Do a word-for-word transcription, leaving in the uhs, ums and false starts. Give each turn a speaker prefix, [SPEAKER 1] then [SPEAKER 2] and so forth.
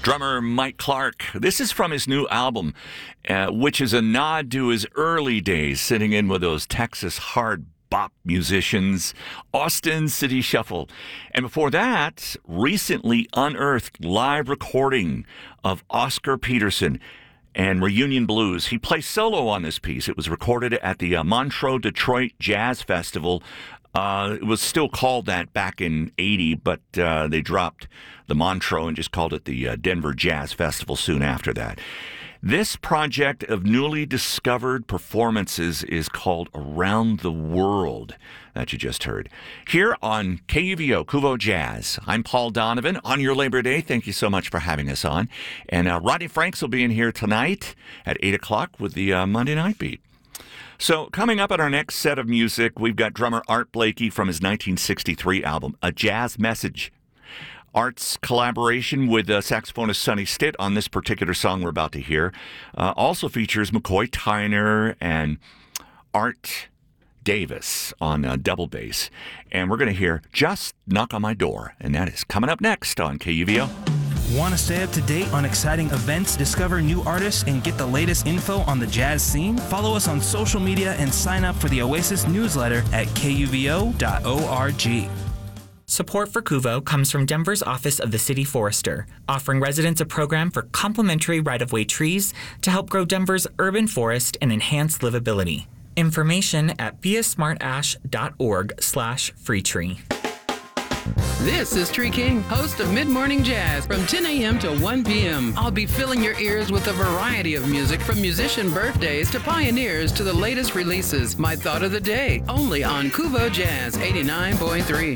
[SPEAKER 1] drummer Mike Clark. This is from his new album, uh, which is a nod to his early days sitting in with those Texas hard bop musicians, Austin City Shuffle. And before that, recently unearthed live recording of Oscar Peterson and Reunion Blues. He plays solo on this piece. It was recorded at the uh, Montreux Detroit Jazz Festival. Uh, it was still called that back in eighty, but uh, they dropped the Montreux and just called it the uh, Denver Jazz Festival soon after that. This project of newly discovered performances is called Around the World, that you just heard. Here on K U V O, Kuvo Jazz. I'm Paul Donovan on your Labor Day. Thank you so much for having us on. And uh, Rodney Franks will be in here tonight at eight o'clock with the uh, Monday Night Beat. So coming up in our next set of music, we've got drummer Art Blakey from his nineteen sixty-three album, A Jazz Message. Art's collaboration with uh, saxophonist Sonny Stitt on this particular song we're about to hear uh, also features McCoy Tyner and Art Davis on uh, double bass. And we're going to hear Just Knock on My Door, and that is coming up next on K U V O.
[SPEAKER 2] Want to stay up to date on exciting events, discover new artists, and get the latest info on the jazz scene? Follow us on social media and sign up for the Oasis newsletter at K U V O dot org.
[SPEAKER 3] Support for Kuvo comes from Denver's Office of the City Forester, offering residents a program for complimentary right-of-way trees to help grow Denver's urban forest and enhance livability. Information at beasmartash.org slash free tree.
[SPEAKER 4] This is Tree King, host of Mid-Morning Jazz from ten a.m. to one p.m. I'll be filling your ears with a variety of music from musician birthdays to pioneers to the latest releases. My thought of the day, only on Kuvo Jazz eighty-nine point three.